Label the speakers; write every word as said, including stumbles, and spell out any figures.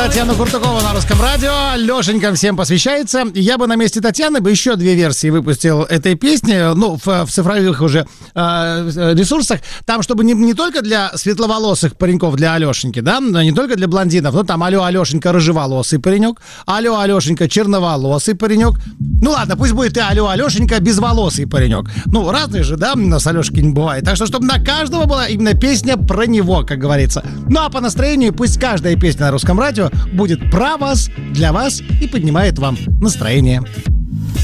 Speaker 1: Татьяна Куртукова на Русском радио. Лешенька всем посвящается. Я бы на месте Татьяны бы еще две версии выпустил этой песни, ну, в, в цифровых уже э, ресурсах. Там, чтобы не, не только для светловолосых пареньков, для Алешеньки, да, не только для блондинов, ну, там, алло, Алешенька, рыжеволосый паренек, алло, Алешенька, черноволосый паренек. Ну, ладно, пусть будет и алло, Алешенька, безволосый паренек. Ну, разные же, да, у нас Алешеньки не бывает. Так что, чтобы на каждого была именно песня про него, как говорится. Ну, а по настроению пусть каждая песня на Русском радио будет про вас, для вас и поднимает вам настроение.